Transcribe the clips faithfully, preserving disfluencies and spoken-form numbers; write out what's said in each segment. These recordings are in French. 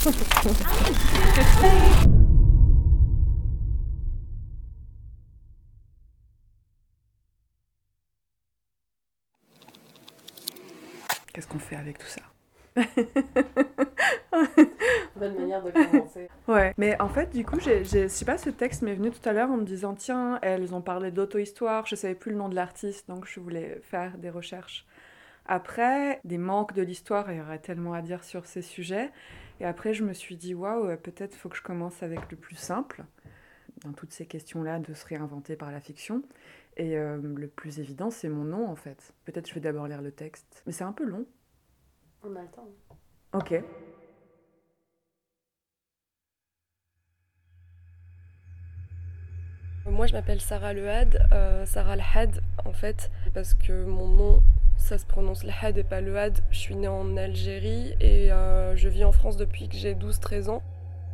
Qu'est-ce qu'on fait avec tout ça? Bonne manière de commencer. Ouais, mais en fait, du coup, j'ai, j'ai, je sais pas, ce texte m'est venu tout à l'heure en me disant, tiens, elles ont parlé d'auto-histoire, je savais plus le nom de l'artiste, donc je voulais faire des recherches. Après, des manques de l'histoire, il y aurait tellement à dire sur ces sujets. Et après, je me suis dit, waouh, peut-être faut que je commence avec le plus simple, dans toutes ces questions-là, de se réinventer par la fiction. Et euh, le plus évident, c'est mon nom, en fait. Peut-être je vais d'abord lire le texte. Mais c'est un peu long. On a le temps. Ok. Moi, je m'appelle Sarah Lehad, euh, Sarah Lehad, en fait, parce que mon nom, ça se prononce Lehad et pas Lehad. Je suis née en Algérie et euh, je vis en France depuis que j'ai douze treize ans.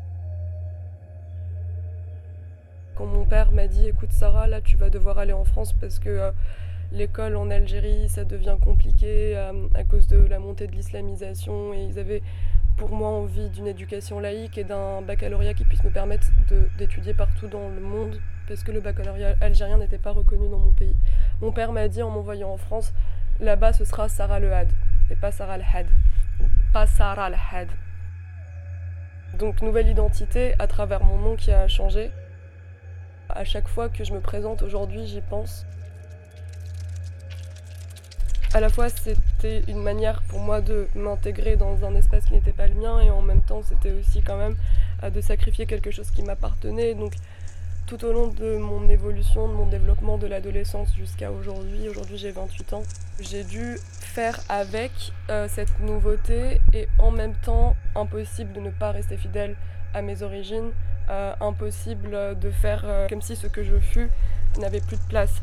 Quand mon père m'a dit, écoute Sarah, là, tu vas devoir aller en France parce que euh, l'école en Algérie, ça devient compliqué euh, à cause de la montée de l'islamisation et ils avaient pour moi envie d'une éducation laïque et d'un baccalauréat qui puisse me permettre de, d'étudier partout dans le monde parce que le baccalauréat algérien n'était pas reconnu dans mon pays. Mon père m'a dit en m'envoyant en France, là-bas ce sera Sarah Lehad et pas Sarah Lehad, pas Sarah Lehad. Donc nouvelle identité à travers mon nom qui a changé. À chaque fois que je me présente aujourd'hui, j'y pense. À la fois, c'était une manière pour moi de m'intégrer dans un espace qui n'était pas le mien et en même temps, c'était aussi quand même de sacrifier quelque chose qui m'appartenait. Donc, tout au long de mon évolution, de mon développement de l'adolescence jusqu'à aujourd'hui, aujourd'hui j'ai vingt-huit ans, j'ai dû faire avec euh, cette nouveauté et en même temps, impossible de ne pas rester fidèle à mes origines, euh, impossible de faire euh, comme si ce que je fus n'avait plus de place.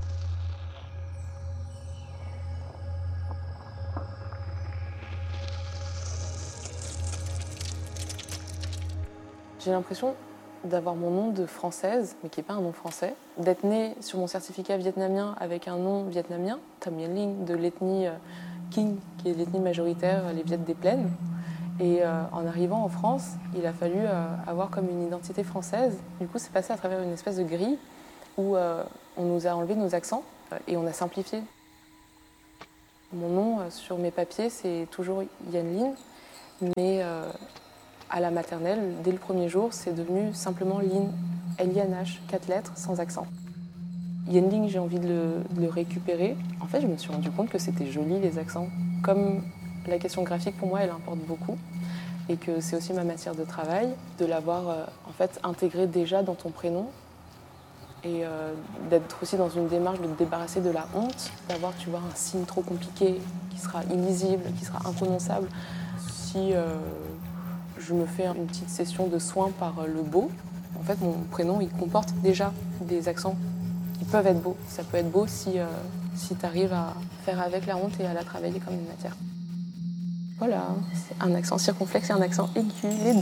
J'ai l'impression d'avoir mon nom de française, mais qui n'est pas un nom français, d'être née sur mon certificat vietnamien avec un nom vietnamien, Tham Nguyen Linh, de l'ethnie Kinh, qui est l'ethnie majoritaire, les Viettes des Plaines. Et euh, en arrivant en France, il a fallu euh, avoir comme une identité française. Du coup, c'est passé à travers une espèce de grille où euh, on nous a enlevé nos accents et on a simplifié. Mon nom euh, sur mes papiers, c'est toujours Nguyen Linh, mais euh, à la maternelle, dès le premier jour, c'est devenu simplement Linh, L I N H, quatre lettres, sans accent. Nguyen Linh, j'ai envie de le, de le récupérer. En fait, je me suis rendu compte que c'était joli, les accents. Comme la question graphique, pour moi, elle importe beaucoup. Et que c'est aussi ma matière de travail, de l'avoir euh, en fait, intégré déjà dans ton prénom. Et euh, d'être aussi dans une démarche de te débarrasser de la honte, d'avoir, tu vois, un signe trop compliqué, qui sera illisible, qui sera imprononçable. Si euh, je me fais une petite session de soins par le beau, en fait, mon prénom, il comporte déjà des accents qui peuvent être beaux. Ça peut être beau si, euh, si tu arrives à faire avec la honte et à la travailler comme une matière. Voilà, c'est un accent circonflexe et un accent aigu, les deux.